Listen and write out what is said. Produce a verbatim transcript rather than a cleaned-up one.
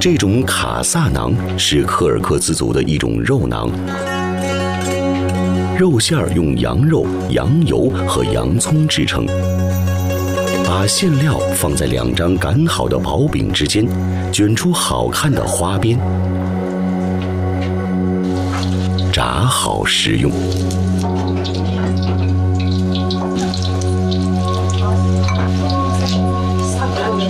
这种卡萨馕是柯尔克孜族的一种肉馕，肉馅儿用羊肉、羊油和洋葱制成。把馅料放在两张擀好的薄饼之间，卷出好看的花边，炸好食用。